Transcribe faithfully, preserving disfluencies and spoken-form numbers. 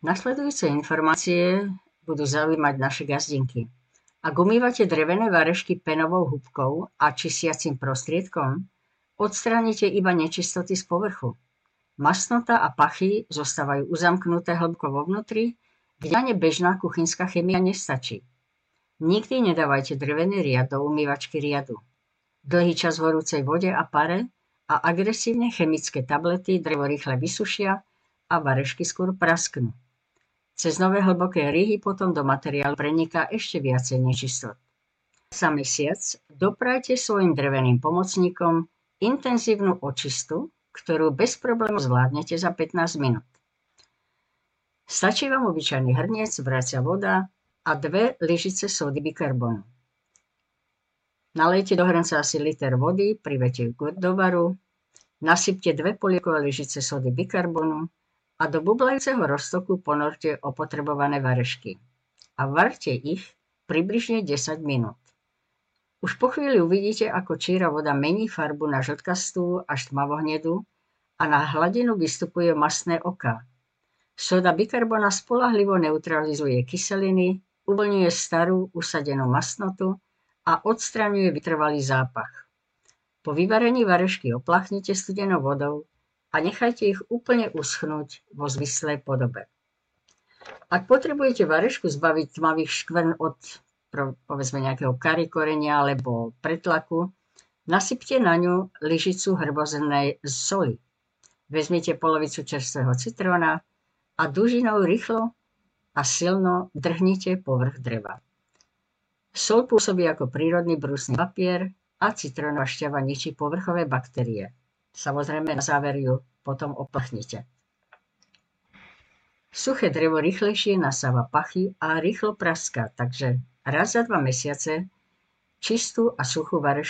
Nasledujúce informácie budú zaujímať naše gazdinky. Ak umývate drevené varešky penovou húbkou a čistiacim prostriedkom, odstránite iba nečistoty z povrchu. Masnota a pachy zostávajú uzamknuté hlboko vo vnútri, kde ani bežná kuchynská chémia nestačí. Nikdy nedávajte drevený riad do umývačky riadu. Dlhý čas v horúcej vode a pare a agresívne chemické tablety drevo rýchle vysušia a varešky skôr prasknú. Cez nové hlboké rýhy potom do materiálu preniká ešte viacej nečistot. Za mesiac doprajte svojim dreveným pomocníkom intenzívnu očistu, ktorú bez problémov zvládnete za pätnásť minút. Stačí vám obyčajný hrniec, vracia voda a dve lyžice sódy bikarbonu. Nalejte do hrnca asi liter vody, privete ju do varu, nasypte dve polievkové lyžice sódy bikarbonu a do bublajúceho roztoku ponorte opotrebované varešky. A varte ich približne desať minút. Už po chvíli uvidíte, ako číra voda mení farbu na žltkastú až tmavohnedú a na hladinu vystupuje mastné oká. Sóda bikarbona spoľahlivo neutralizuje kyseliny, uvoľňuje starú usadenú mastnotu a odstraňuje vytrvalý zápach. Po vyvarení varešky opláchnite studenou vodou a nechajte ich úplne uschnúť vo zvislej podobe. Ak potrebujete varešku zbaviť tmavých škvrn od povedzme nejakého kari korenia alebo pretlaku, nasypte na ňu lyžicu hrbozrnej soli. Vezmite polovicu čerstvého citróna a dužinou rýchlo a silno drhnite povrch dreva. Sol pôsobí ako prírodný brúsny papier a citrónová šťava ničí povrchové baktérie. Samozrejme, na záver ju potom oplechnite. Suché drevo rýchlejšie nasáva pachy a rýchlo praská, takže raz za dva mesiace čistú a suchú varešku